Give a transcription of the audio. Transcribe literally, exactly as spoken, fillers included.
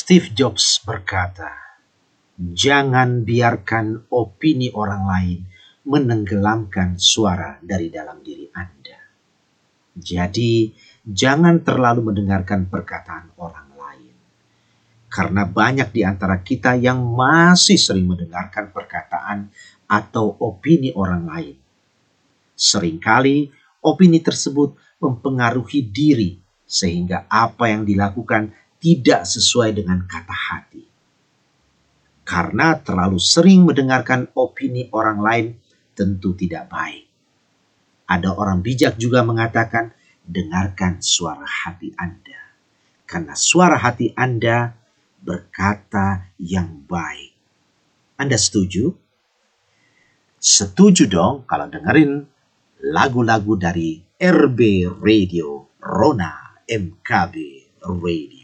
Steve Jobs berkata, "Jangan biarkan opini orang lain menenggelamkan suara dari dalam diri Anda." Jadi, jangan terlalu mendengarkan perkataan orang lain. Karena banyak di antara kita yang masih sering mendengarkan perkataan atau opini orang lain. Seringkali opini tersebut mempengaruhi diri sehingga apa yang dilakukan tidak sesuai dengan kata hati. Karena terlalu sering mendengarkan opini orang lain tentu tidak baik. Ada orang bijak juga mengatakan, dengarkan suara hati Anda. Karena suara hati Anda berkata yang baik. Anda setuju? Setuju dong kalau dengerin lagu-lagu dari R B Radio, Rona M K B Radio.